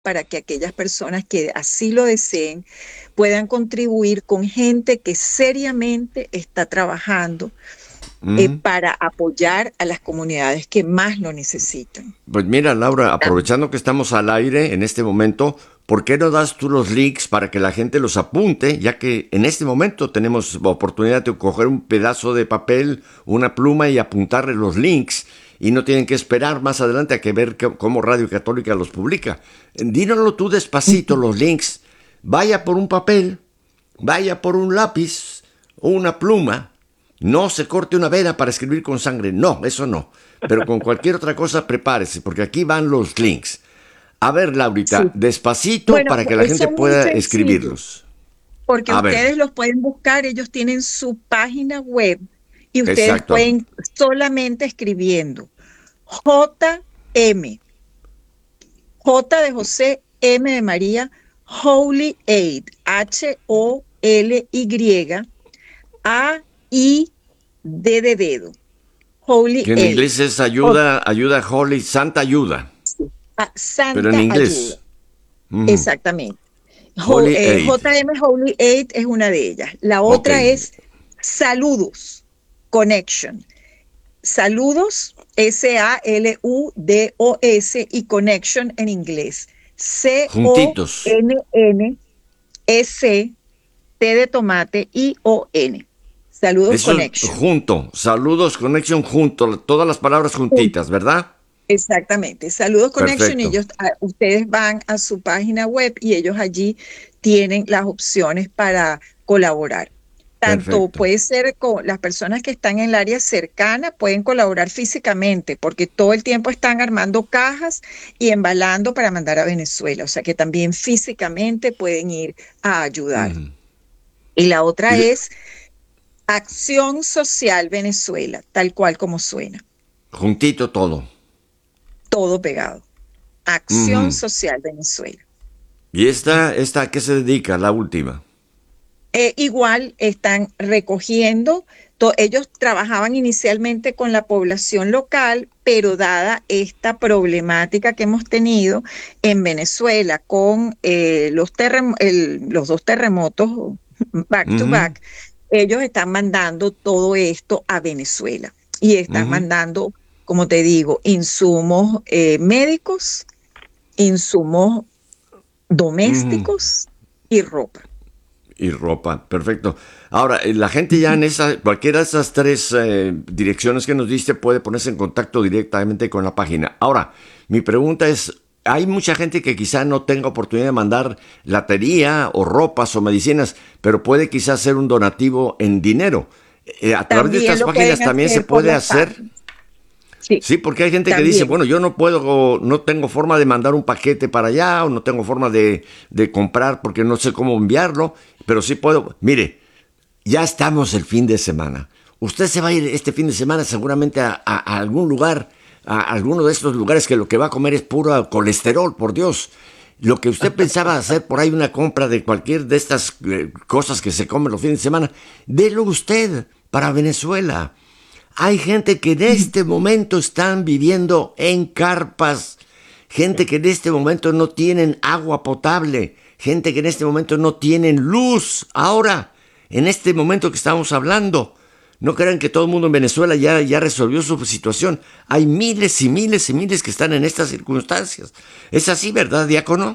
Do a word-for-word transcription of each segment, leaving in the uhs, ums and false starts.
para que aquellas personas que así lo deseen puedan contribuir con gente que seriamente está trabajando eh, Mm. para apoyar a las comunidades que más lo necesitan. Pues mira, Laura, aprovechando que estamos al aire en este momento, ¿por qué no das tú los links para que la gente los apunte? Ya que en este momento tenemos oportunidad de coger un pedazo de papel, una pluma y apuntarle los links. Y no tienen que esperar más adelante a que ver que- cómo Radio Católica los publica. Dínoslo tú despacito, los links. Vaya por un papel, vaya por un lápiz o una pluma. No se corte una vena para escribir con sangre. No, eso no. Pero con cualquier otra cosa prepárese, porque aquí van los links. A ver, Sí. Laurita, despacito Bueno, para que la eh, gente son muy pueda sencillos, escribirlos. porque A ver, ustedes los pueden buscar, ellos tienen su página web y ustedes exacto. pueden solamente escribiendo J M, J de José, M de María, Holy Aid, H O L Y A I D de dedo, Holy Que en Aid, inglés es o ayuda, ayuda holy, santa ayuda. ah, Pero en Santa Ayuda, inglés. Ujú. exactamente. Ho- Holy eh, aid. J M Holy Aid es una de ellas. La Ok. otra es Saludos Connection. Saludos, S A L U D O S y Connection en inglés. Juntitos. C O N N S T de tomate I O N. Saludos Eso es Connection. junto. Saludos, connection junto. Todas las palabras juntitas, Juntos. ¿verdad? Exactamente. Saludos Connection y Perfecto. ellos, a- ustedes van a su página web y ellos allí tienen las opciones para colaborar. Tanto Perfecto. puede ser con las personas que están en el área cercana, pueden colaborar físicamente, porque todo el tiempo están armando cajas y embalando para mandar a Venezuela. O sea que también físicamente pueden ir a ayudar. Ujú. Y la Y otra le- es Acción Social Venezuela, tal cual como suena, juntito todo. todo pegado. Acción Ujú. Social Venezuela. ¿Y esta, esta a qué se dedica? La última. Eh, igual están recogiendo, to- ellos trabajaban inicialmente con la población local, pero dada esta problemática que hemos tenido en Venezuela con eh, los, terrem- el- los dos terremotos back to Ujú, back, ellos están mandando todo esto a Venezuela y están ujú, mandando, como te digo, insumos eh, médicos, insumos ujú. domésticos y ropa. Y ropa, perfecto. Ahora, eh, la gente ya en esa, cualquiera de esas tres eh, direcciones que nos diste puede ponerse en contacto directamente con la página. Ahora, mi pregunta es, hay mucha gente que quizá no tenga oportunidad de mandar latería o ropas o medicinas, pero puede quizá hacer un donativo en dinero. Eh, a través de También estas lo páginas pueden también se hacer por puede las hacer. páginas. Sí, Sí, porque hay gente que dice, también. bueno, yo no puedo, no tengo forma de mandar un paquete para allá, o no tengo forma de, de comprar porque no sé cómo enviarlo, pero sí puedo. Mire, ya estamos el fin de semana. Usted se va a ir este fin de semana seguramente a, a- a algún lugar, a alguno de estos lugares que lo que va a comer es puro colesterol, por Dios. Lo que usted pensaba hacer por ahí una compra de cualquier de estas eh, cosas que se comen los fines de semana, délo usted para Venezuela. Hay gente que en este momento están viviendo en carpas, gente que en este momento no tienen agua potable, gente que en este momento no tienen luz. Ahora, en este momento que estamos hablando, no crean que todo el mundo en Venezuela ya, ya resolvió su situación. Hay miles y miles y miles que están en estas circunstancias. Es así, ¿verdad, diácono?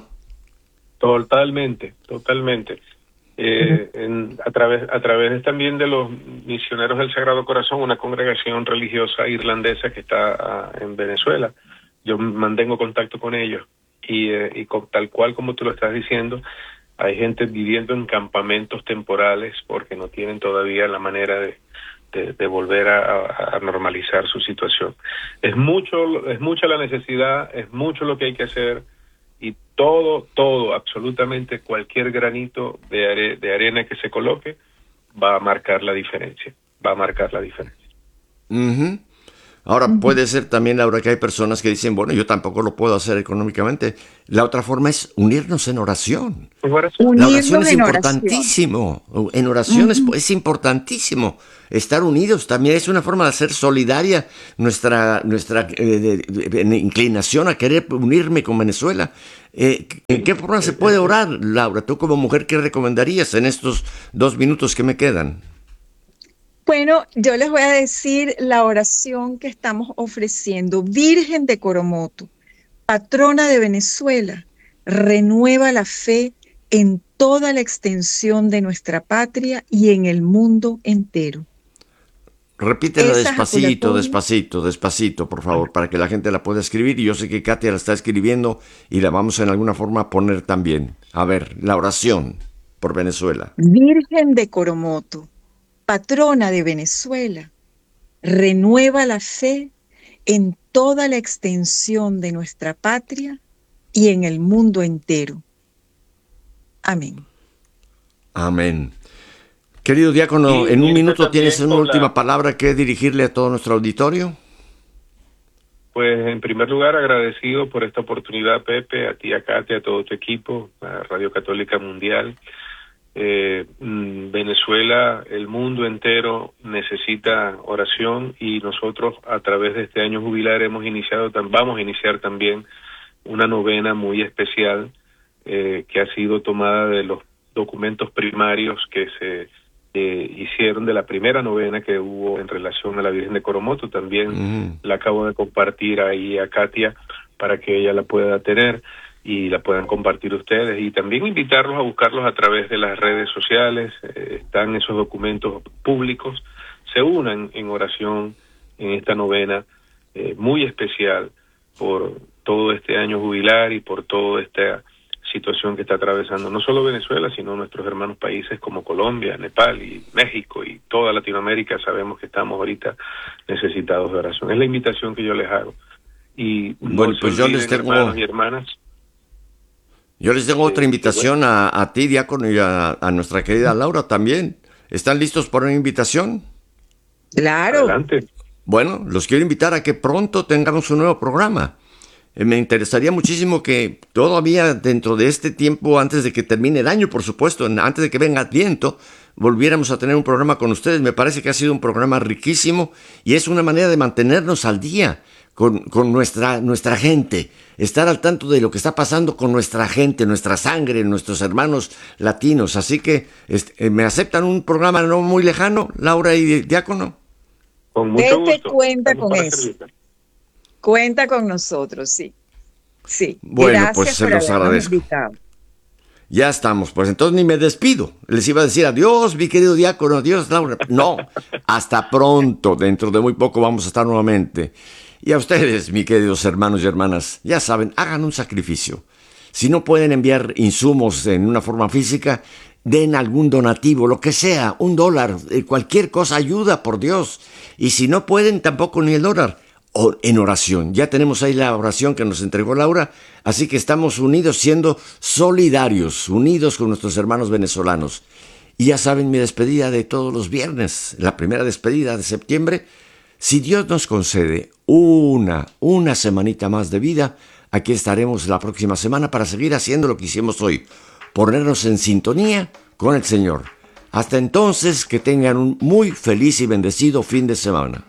Totalmente, totalmente. Eh, en- a través a través también de los misioneros del Sagrado Corazón, una congregación religiosa irlandesa que está ah, en Venezuela. Yo mantengo contacto con ellos y, eh, y con- tal cual como tú lo estás diciendo, hay gente viviendo en campamentos temporales porque no tienen todavía la manera de, de, de volver a, a- a normalizar su situación. Es mucho, es mucha la necesidad, es mucho lo que hay que hacer y todo, todo, absolutamente cualquier granito de, are- de arena que se coloque va a marcar la diferencia, va a marcar la diferencia. Ujú. Ahora, puede ser también, Laura, que hay personas que dicen, bueno, yo tampoco lo puedo hacer económicamente. La otra forma es unirnos en oración. La oración Unirnos es en oración. importantísimo. En oración es, Ujú. es importantísimo. Estar unidos también es una forma de hacer solidaria nuestra, nuestra eh, de- de- de- inclinación a querer unirme con Venezuela. Eh, ¿En qué forma se puede orar, Laura? Tú como mujer, ¿qué recomendarías en estos dos minutos que me quedan? Bueno, yo les voy a decir la oración que estamos ofreciendo. Virgen de Coromoto, patrona de Venezuela, renueva la fe en toda la extensión de nuestra patria y en el mundo entero. Repítela Esas despacito, oratorias, despacito, despacito, por favor, para que la gente la pueda escribir. Y yo sé que Katia la está escribiendo y la vamos en alguna forma a poner también. A ver, la oración por Venezuela. Virgen de Coromoto, patrona de Venezuela, renueva la fe en toda la extensión de nuestra patria y en el mundo entero. Amén. Amén. Querido diácono, Y en un unirse minuto tienes también una con la, última palabra que dirigirle a todo nuestro auditorio. pues en primer lugar agradecido por esta oportunidad, Pepe, a ti, a Katia, a todo tu equipo, a Radio Católica Mundial. Eh, mm, Venezuela, el mundo entero necesita oración y nosotros a través de este año jubilar hemos iniciado, tam- vamos a iniciar también una novena muy especial eh, que ha sido tomada de los documentos primarios que se eh, hicieron de la primera novena que hubo en relación a la Virgen de Coromoto. También Ujú. la acabo de compartir ahí a Katia para que ella la pueda tener y la puedan compartir ustedes, y también invitarlos a buscarlos a través de las redes sociales. Eh, están esos documentos públicos, se unan en oración en esta novena eh, muy especial por todo este año jubilar y por toda esta situación que está atravesando no solo Venezuela, sino nuestros hermanos países como Colombia, Nepal y México y toda Latinoamérica. Sabemos que estamos ahorita necesitados de oración. Es la invitación que yo les hago. Y no Bueno, se pues yo les olviden, tengo, hermanos y hermanas, yo les tengo otra que, que bueno, invitación a, a ti, diácono, y a, a nuestra querida Laura también. ¿Están listos para una invitación? Claro. adelante. Bueno, los quiero invitar a que pronto tengamos un nuevo programa. Eh, Me interesaría muchísimo que todavía dentro de este tiempo, antes de que termine el año, por supuesto, en- antes de que venga Adviento, volviéramos a tener un programa con ustedes. Me parece que ha sido un programa riquísimo y es una manera de mantenernos al día con, con nuestra, nuestra gente, estar al tanto de lo que está pasando con nuestra gente, nuestra sangre, nuestros hermanos latinos. Así que este, eh, ¿me aceptan un programa no muy lejano, Laura y Diácono? Con mucho Pepe gusto. cuenta Estamos con para eso. servirle. Cuenta con nosotros, sí. Sí. Bueno, pues Gracias se por los habernos agradezco. invitado. Ya estamos, pues entonces ni me despido. Les iba a decir adiós, mi querido diácono, adiós, Laura. No, hasta pronto. Dentro de muy poco vamos a estar nuevamente. Y a ustedes, mis queridos hermanos y hermanas, ya saben, hagan un sacrificio. Si no pueden enviar insumos en una forma física, den algún donativo, lo que sea, un dólar, eh, cualquier cosa ayuda, por Dios. Y si no pueden, tampoco ni el dólar. O en oración. Ya tenemos ahí la oración que nos entregó Laura, así que estamos unidos siendo solidarios, unidos con nuestros hermanos venezolanos. Y ya saben mi despedida de todos los viernes, la primera despedida de septiembre. Si Dios nos concede una, una semanita más de vida, aquí estaremos la próxima semana para seguir haciendo lo que hicimos hoy, ponernos en sintonía con el Señor. Hasta entonces, que tengan un muy feliz y bendecido fin de semana.